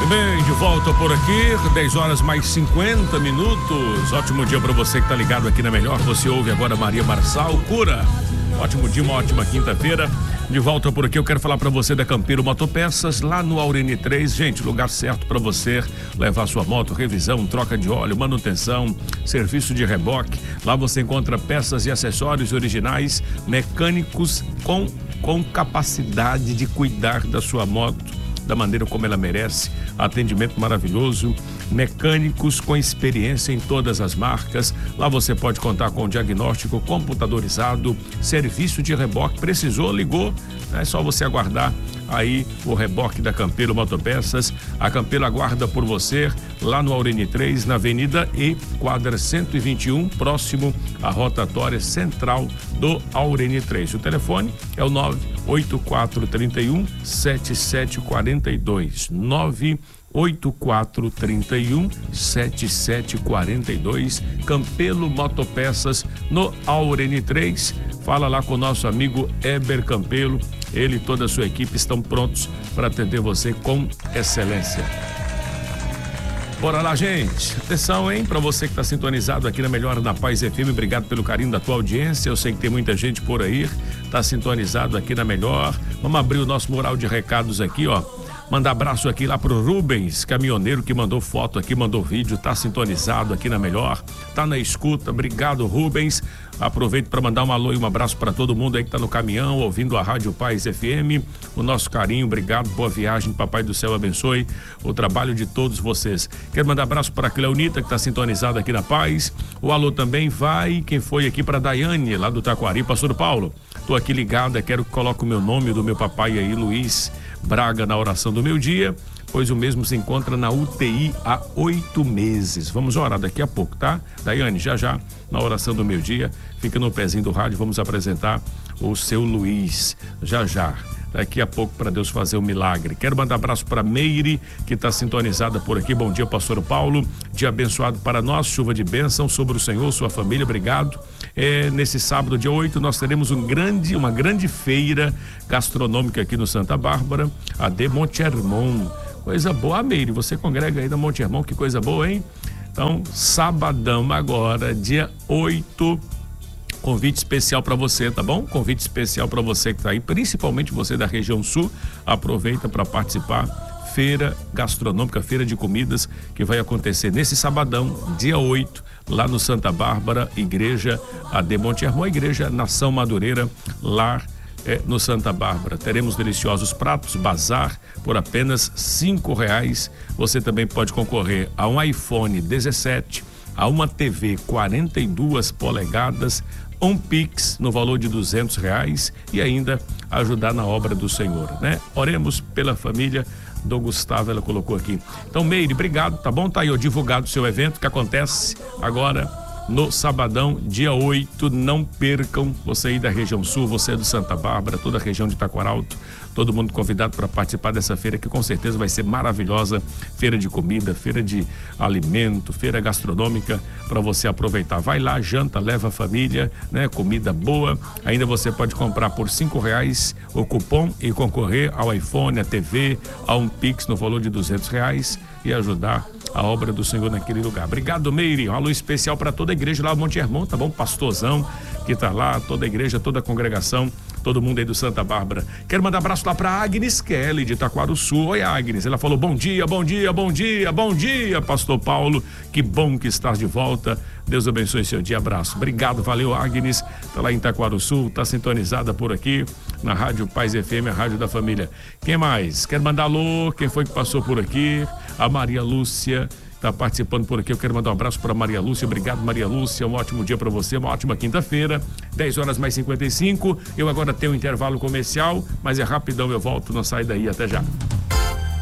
bem, de volta por aqui, 10 horas mais 50 minutos. Ótimo dia para você que tá ligado aqui na Melhor. Você ouve agora Maria Marçal Cura. Ótimo dia, uma ótima quinta-feira. De volta por aqui, eu quero falar para você da Campeiro Motopeças, lá no Aureni 3. Gente, lugar certo para você levar sua moto, revisão, troca de óleo, manutenção, serviço de reboque. Lá você encontra peças e acessórios originais, mecânicos com capacidade de cuidar da sua moto da maneira como ela merece, atendimento maravilhoso, mecânicos com experiência em todas as marcas. Lá você pode contar com diagnóstico computadorizado, serviço de reboque. Precisou, ligou, é só você aguardar aí o reboque da Campeiro Motopeças. A Campeiro aguarda por você lá no Aureni 3, na Avenida E, quadra 121, próximo à rotatória central do Aureni 3. O telefone é o 98431 7742. 98431 7742. Campelo Motopeças no Aureni 3. Fala lá com o nosso amigo Eber Campelo. Ele e toda a sua equipe estão prontos para atender você com excelência. Bora lá, gente. Atenção, hein? Para você que está sintonizado aqui na Melhor na Paz FM, obrigado pelo carinho da tua audiência. Eu sei que tem muita gente por aí, tá sintonizado aqui na Melhor. Vamos abrir o nosso mural de recados aqui, ó. Mandar abraço aqui lá pro Rubens, caminhoneiro, que mandou foto aqui, mandou vídeo, tá sintonizado aqui na Melhor, tá na escuta. Obrigado, Rubens. Aproveito para mandar um alô e um abraço para todo mundo aí que tá no caminhão, ouvindo a Rádio Paz FM. O nosso carinho, obrigado, boa viagem, Papai do Céu abençoe o trabalho de todos vocês. Quero mandar abraço para a Cleonita, que tá sintonizada aqui na Paz. O alô também vai, quem foi aqui, para Daiane, lá do Taquari. Pastor Paulo, tô aqui ligada, quero que coloque o meu nome do meu papai aí, Luiz Braga, na oração do meu dia, pois o mesmo se encontra na UTI há 8 meses. Vamos orar daqui a pouco, tá? Daiane, já, na oração do meu dia, fica no pezinho do rádio, vamos apresentar o seu Luiz, já. Daqui a pouco, para Deus fazer um milagre. Quero mandar abraço para Meire, que está sintonizada por aqui. Bom dia, pastor Paulo. Dia abençoado para nós, chuva de bênção sobre o Senhor, sua família, obrigado. Nesse sábado, dia 8, nós teremos uma grande feira gastronômica aqui no Santa Bárbara, a de Monte Hermon. Coisa boa, Meire, você congrega aí na Monte Hermon, que coisa boa, hein? Então, sabadão agora, dia 8, convite especial para você, tá bom? Convite especial para você que tá aí, principalmente você da região sul, aproveita para participar. Feira gastronômica, feira de comidas, que vai acontecer nesse sabadão, dia 8, lá no Santa Bárbara, igreja AD Monte Hermon, igreja Nação Madureira, lá no Santa Bárbara. Teremos deliciosos pratos, bazar, por apenas R$5. Você também pode concorrer a um iPhone 17, a uma TV 42 polegadas, um Pix no valor de R$200 e ainda ajudar na obra do Senhor, né? Oremos pela família do Gustavo, ela colocou aqui. Então, Meire, obrigado, tá bom? Tá aí, ó, divulgado o seu evento que acontece agora no sabadão, dia 8, não percam. Você aí da região sul, você é do Santa Bárbara, toda a região de Taquaralto, todo mundo convidado para participar dessa feira que com certeza vai ser maravilhosa. Feira de comida, feira de alimento, feira gastronômica para você aproveitar. Vai lá, janta, leva a família, né? Comida boa. Ainda você pode comprar por R$5 o cupom e concorrer ao iPhone, a TV, a um Pix no valor de R$200 e ajudar a obra do Senhor naquele lugar. Obrigado, Meire. Um alô especial para toda a igreja lá no Monte Hermon, tá bom? Pastorzão que tá lá, toda a igreja, toda a congregação, todo mundo aí do Santa Bárbara. Quero mandar abraço lá pra Agnes Kelly, de Taquaruçu. Oi, Agnes. Ela falou bom dia, pastor Paulo. Que bom que estás de volta. Deus abençoe seu dia. Abraço. Obrigado, valeu, Agnes. Tá lá em Taquaruçu, tá sintonizada por aqui na Rádio Paz FM, a rádio da família. Quem mais? Quero mandar alô, quem foi que passou por aqui? A Maria Lúcia está participando por aqui. Eu quero mandar um abraço para Maria Lúcia. Obrigado, Maria Lúcia. Um ótimo dia para você, uma ótima quinta-feira. 10 horas mais 55. Eu agora tenho um intervalo comercial, mas é rapidão, eu volto. Não sai daí, até já.